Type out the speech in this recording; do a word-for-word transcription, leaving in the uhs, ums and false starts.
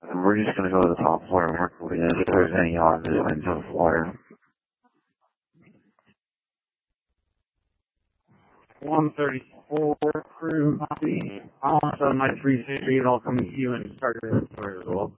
And we're just going to go to the top floor and work with it if there's any odds that went to the floor. one thirty-four, crew, copy. I'll also my three sixty, and I'll come to you and start the floor as well.